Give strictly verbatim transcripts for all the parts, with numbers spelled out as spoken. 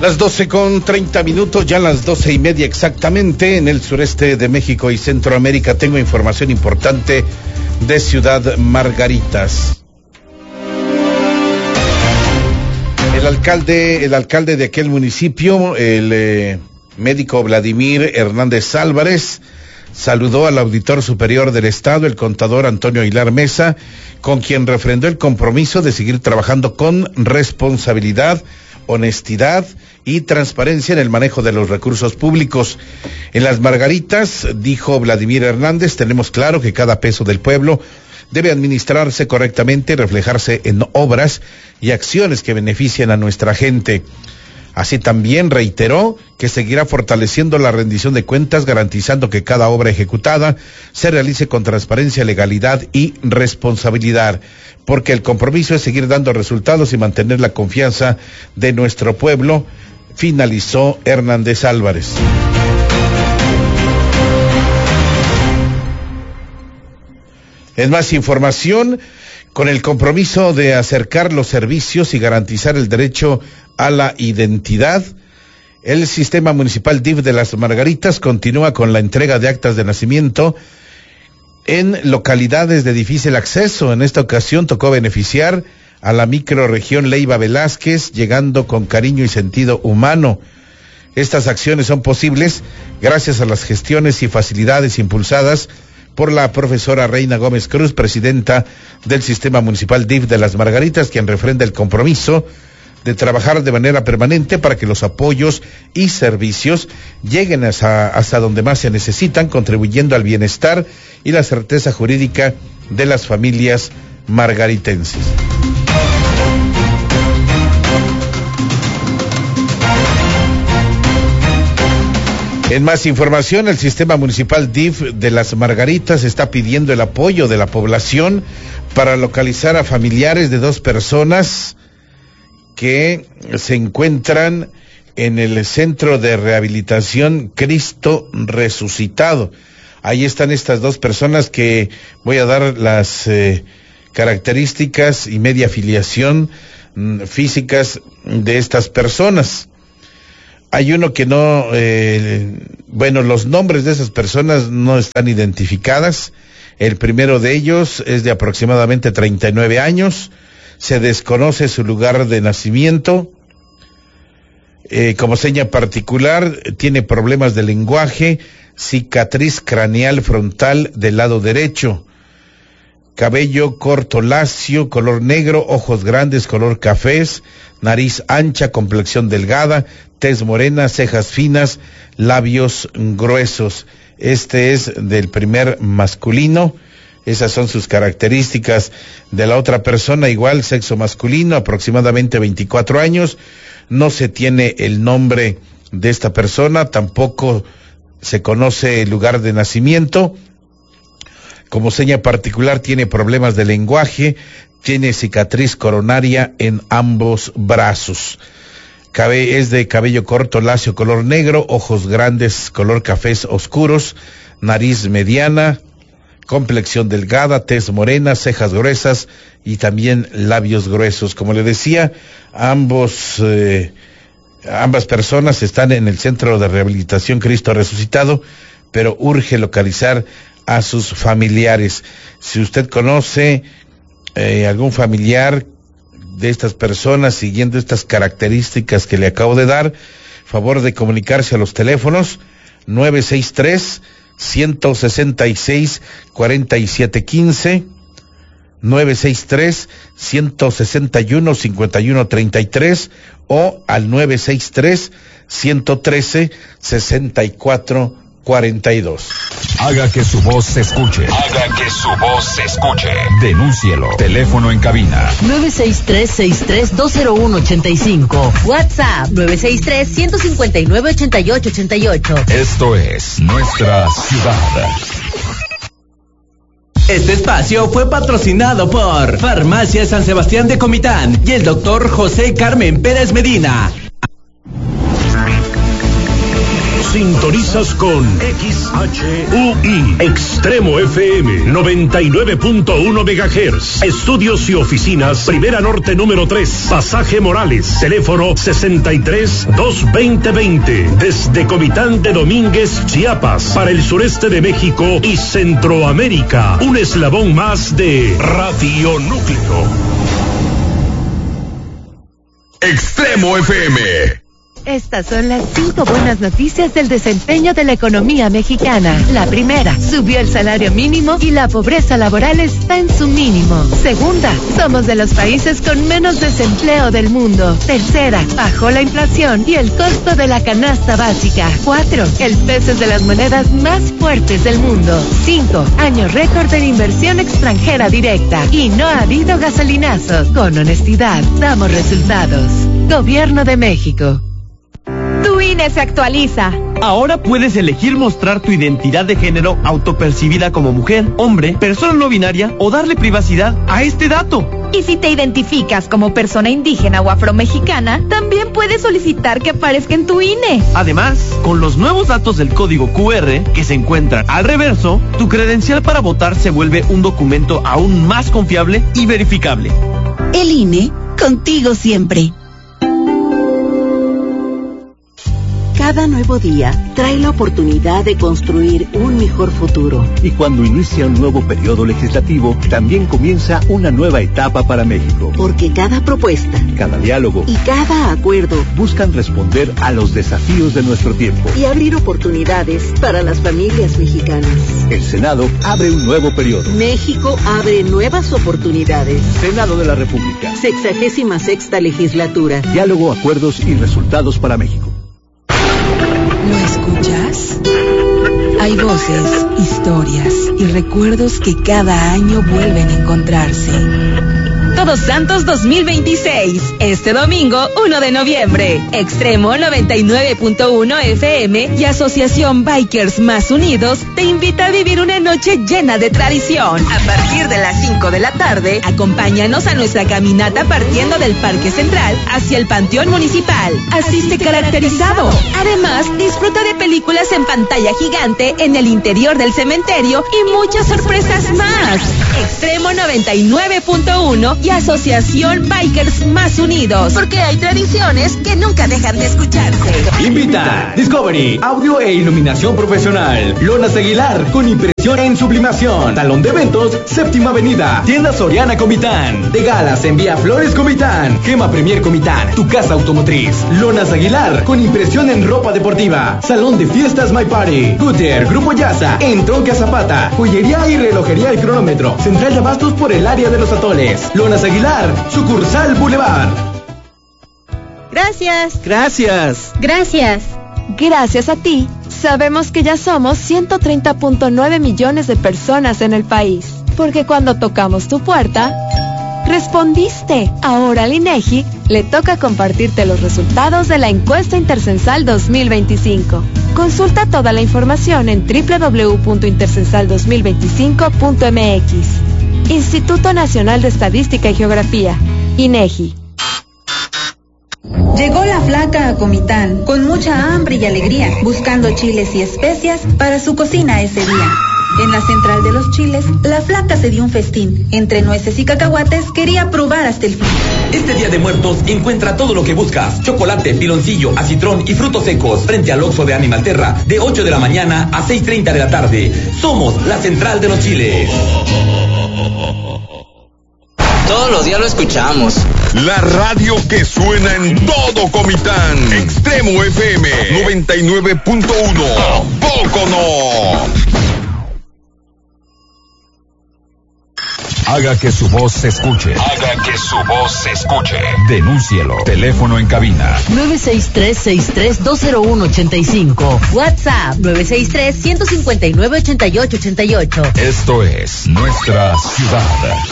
Las doce con treinta minutos, ya las doce y media exactamente, en el sureste de México y Centroamérica. Tengo información importante de Ciudad Margaritas. El alcalde, el alcalde de aquel municipio, el eh, médico Vladimir Hernández Álvarez, saludó al auditor superior del Estado, el contador Antonio Aguilar Mesa, con quien refrendó el compromiso de seguir trabajando con responsabilidad, honestidad y transparencia en el manejo de los recursos públicos. En Las Margaritas, dijo Vladimir Hernández, tenemos claro que cada peso del pueblo debe administrarse correctamente y reflejarse en obras y acciones que beneficien a nuestra gente. Así también reiteró que seguirá fortaleciendo la rendición de cuentas, garantizando que cada obra ejecutada se realice con transparencia, legalidad y responsabilidad, porque el compromiso es seguir dando resultados y mantener la confianza de nuestro pueblo, finalizó Hernández Álvarez. En más información, con el compromiso de acercar los servicios y garantizar el derecho a la identidad, el Sistema Municipal D I F de Las Margaritas continúa con la entrega de actas de nacimiento en localidades de difícil acceso. En esta ocasión tocó beneficiar a la microrregión Leiva Velázquez, llegando con cariño y sentido humano. Estas acciones son posibles gracias a las gestiones y facilidades impulsadas por la profesora Reina Gómez Cruz, presidenta del Sistema Municipal D I F de Las Margaritas, quien refrenda el compromiso de trabajar de manera permanente para que los apoyos y servicios lleguen hasta, hasta donde más se necesitan, contribuyendo al bienestar y la certeza jurídica de las familias margaritenses. En más información, el Sistema Municipal D I F de Las Margaritas está pidiendo el apoyo de la población para localizar a familiares de dos personas que se encuentran en el Centro de Rehabilitación Cristo Resucitado. Ahí están estas dos personas que voy a dar las eh, características y media afiliación mm, físicas de estas personas. Hay uno que no, eh, bueno, los nombres de esas personas no están identificadas. El primero de ellos es de aproximadamente treinta y nueve años. Se desconoce su lugar de nacimiento. Eh, como seña particular, tiene problemas de lenguaje, cicatriz craneal frontal del lado derecho, cabello corto lacio, color negro, ojos grandes, color cafés, nariz ancha, complexión delgada, tez morena, cejas finas, labios gruesos. Este es del primer masculino. Esas son sus características. De la otra persona, igual, sexo masculino, aproximadamente veinticuatro años. No se tiene el nombre de esta persona, tampoco se conoce el lugar de nacimiento. Como seña particular, tiene problemas de lenguaje, tiene cicatriz coronaria en ambos brazos. Cabe, es de cabello corto, lacio, color negro, ojos grandes, color cafés oscuros, nariz mediana, complexión delgada, tez morena, cejas gruesas y también labios gruesos. Como le decía, ambos, eh, ambas personas están en el Centro de Rehabilitación Cristo Resucitado, pero urge localizar a sus familiares. Si usted conoce eh, algún familiar de estas personas siguiendo estas características que le acabo de dar, favor de comunicarse a los teléfonos nueve seis tres, uno seis seis, cuatro siete uno cinco, nueve seis tres, uno seis uno, cinco uno tres tres o al nueve seis tres, uno uno tres, seis cuatro cuarenta y dos. Haga que su voz se escuche. Haga que su voz se escuche. Denúncielo. Teléfono en cabina nueve seis tres, seis tres dos cero uno ocho cinco. WhatsApp nueve seis tres, uno cinco nueve, ocho ocho ocho ocho. Esto es Nuestra Ciudad. Este espacio fue patrocinado por Farmacia San Sebastián de Comitán y el doctor José Carmen Pérez Medina. Sintonizas con X H U I, Extremo F M, noventa y nueve punto uno megahertz. Estudios y oficinas, Primera Norte número tres, Pasaje Morales. Teléfono sesenta y tres, dos veinte veinte. Desde Comitán de Domínguez, Chiapas, para el sureste de México y Centroamérica. Un eslabón más de Radio Núcleo. Extremo F M. Estas son las cinco buenas noticias del desempeño de la economía mexicana. La primera, subió el salario mínimo y la pobreza laboral está en su mínimo. Segunda, somos de los países con menos desempleo del mundo. Tercera, bajó la inflación y el costo de la canasta básica. Cuatro, el peso es de las monedas más fuertes del mundo. Cinco, año récord en inversión extranjera directa. Y no ha habido gasolinazos. Con honestidad, damos resultados. Gobierno de México. Tu I N E se actualiza. Ahora puedes elegir mostrar tu identidad de género autopercibida como mujer, hombre, persona no binaria o darle privacidad a este dato. Y si te identificas como persona indígena o afromexicana, también puedes solicitar que aparezca en tu I N E. Además, con los nuevos datos del código Q R que se encuentran al reverso, tu credencial para votar se vuelve un documento aún más confiable y verificable. El I N E, contigo siempre. Cada nuevo día trae la oportunidad de construir un mejor futuro. Y cuando inicia un nuevo periodo legislativo, también comienza una nueva etapa para México. Porque cada propuesta, cada diálogo y cada acuerdo buscan responder a los desafíos de nuestro tiempo y abrir oportunidades para las familias mexicanas. El Senado abre un nuevo periodo. México abre nuevas oportunidades. Senado de la República. Sexagésima sexta legislatura. Diálogo, acuerdos y resultados para México. ¿Lo escuchas? Hay voces, historias y recuerdos que cada año vuelven a encontrarse. Todos Santos dos mil veintiséis, este domingo uno de noviembre. Extremo noventa y nueve punto uno F M y Asociación Bikers Más Unidos te invita a vivir una noche llena de tradición. A partir de las cinco de la tarde, acompáñanos a nuestra caminata partiendo del Parque Central hacia el Panteón Municipal. Asiste caracterizado. Además, disfruta de películas en pantalla gigante en el interior del cementerio y muchas sorpresas más. Extremo noventa y nueve punto uno y Asociación Bikers Más Unidos, porque hay tradiciones que nunca dejan de escucharse. Invita Discovery, audio e iluminación profesional. Lonas Aguilar, con impresión en sublimación. Salón de eventos, Séptima Avenida. Tienda Soriana Comitán. De galas en Vía Flores Comitán. Gema Premier Comitán, tu casa automotriz. Lonas Aguilar, con impresión en ropa deportiva. Salón de fiestas My Party. Guter, Grupo Yaza, en Tronca Zapata. Joyería y relojería El Cronómetro. Central de Abastos por el área de los atoles. Lonas Aguilar, sucursal Boulevard. Gracias. Gracias. Gracias. Gracias a ti, sabemos que ya somos ciento treinta punto nueve millones de personas en el país. Porque cuando tocamos tu puerta, respondiste. Ahora al INEGI le toca compartirte los resultados de la encuesta Intercensal dos mil veinticinco. Consulta toda la información en doble u doble u doble u punto intercensal dos mil veinticinco punto m x. Instituto Nacional de Estadística y Geografía, INEGI. Llegó la flaca a Comitán, con mucha hambre y alegría, buscando chiles y especias para su cocina ese día. En la central de los chiles, la flaca se dio un festín. Entre nueces y cacahuates, quería probar hasta el fin. Este Día de Muertos encuentra todo lo que buscas. Chocolate, piloncillo, acitrón y frutos secos. Frente al Oxxo de Animal Terra, de ocho de la mañana a seis treinta de la tarde. Somos la central de los chiles. Todos los días lo escuchamos. La radio que suena en todo Comitán. Extremo F M noventa y nueve punto uno. ¿A poco no? Haga que su voz se escuche. Haga que su voz se escuche. Denúncielo. Teléfono en cabina. nueve seis tres, seis tres dos cero uno ocho cinco. WhatsApp nueve seis tres, uno cinco nueve, ocho ocho ocho ocho. Esto es nuestra ciudad.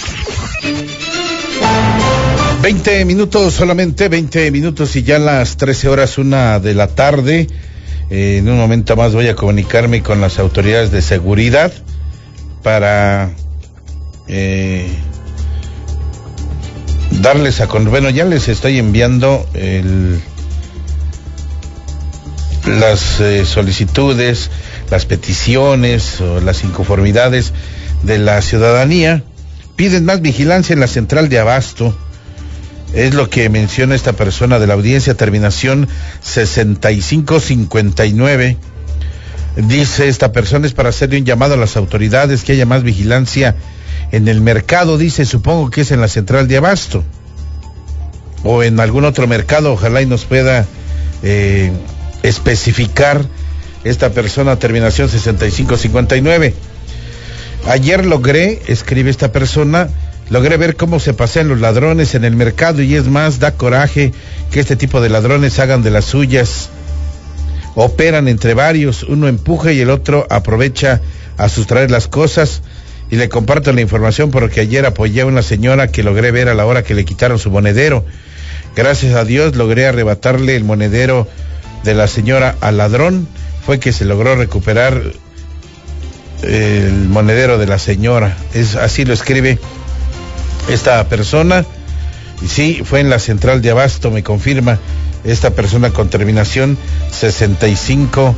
veinte minutos solamente, veinte minutos y ya las trece horas, una de la tarde. Eh, en un momento más voy a comunicarme con las autoridades de seguridad para eh, darles a con... Bueno, ya les estoy enviando el las eh, solicitudes, las peticiones o las inconformidades de la ciudadanía. Piden más vigilancia en la central de abasto. Es lo que menciona esta persona de la audiencia, terminación sesenta y cinco cincuenta y nueve. Dice esta persona, es para hacerle un llamado a las autoridades que haya más vigilancia en el mercado. Dice, supongo que es en la central de abasto o en algún otro mercado. Ojalá y nos pueda eh, especificar esta persona, terminación sesenta y cinco cincuenta y nueve. Ayer logré, escribe esta persona, logré ver cómo se pasean los ladrones en el mercado, y es más, da coraje que este tipo de ladrones hagan de las suyas. Operan entre varios, uno empuja y el otro aprovecha a sustraer las cosas. Y le comparto la información porque ayer apoyé a una señora que logré ver a la hora que le quitaron su monedero. Gracias a Dios logré arrebatarle el monedero de la señora al ladrón. Fue que se logró recuperar el monedero de la señora. Es así lo escribe esta persona. Y sí, fue en la central de abasto, me confirma esta persona con terminación sesenta y cinco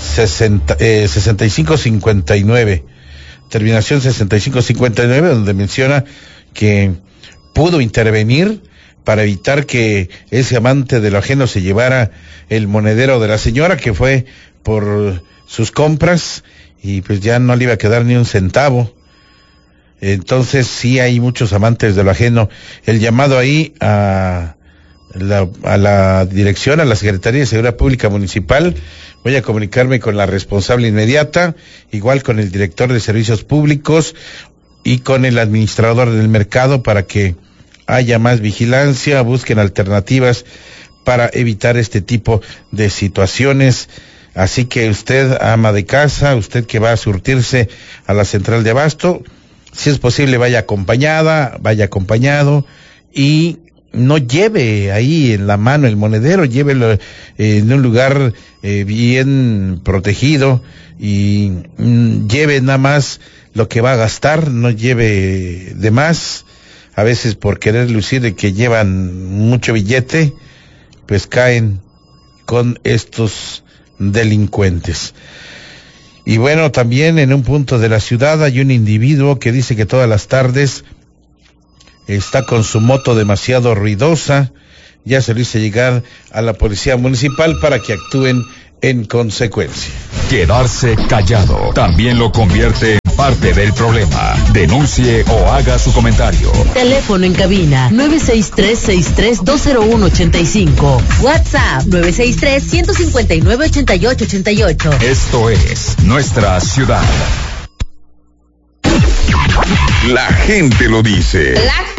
cincuenta y nueve. Terminación sesenta y cinco cincuenta y nueve, donde menciona que pudo intervenir para evitar que ese amante de lo ajeno se llevara el monedero de la señora, que fue por sus compras y pues ya no le iba a quedar ni un centavo. Entonces sí hay muchos amantes de lo ajeno. El llamado ahí a la, a la dirección, a la Secretaría de Seguridad Pública Municipal. Voy a comunicarme con la responsable inmediata, igual con el director de Servicios Públicos y con el administrador del mercado, para que haya más vigilancia, busquen alternativas para evitar este tipo de situaciones. Así que usted, ama de casa, usted que va a surtirse a la central de abasto, si es posible vaya acompañada, vaya acompañado y no lleve ahí en la mano el monedero, llévelo eh, en un lugar eh, bien protegido y mm, lleve nada más lo que va a gastar, no lleve de más. A veces por querer lucir de que llevan mucho billete, pues caen con estos delincuentes. Y bueno, también en un punto de la ciudad hay un individuo que dice que todas las tardes está con su moto demasiado ruidosa. Ya se lo hizo llegar a la policía municipal para que actúen en consecuencia. Quedarse callado también lo convierte en parte del problema. Denuncie o haga su comentario. Teléfono en cabina nueve seis tres, seis tres dos cero uno ocho cinco. WhatsApp nueve seis tres, uno cinco nueve, ocho ocho ocho ocho. Esto es Nuestra Ciudad. La gente lo dice. La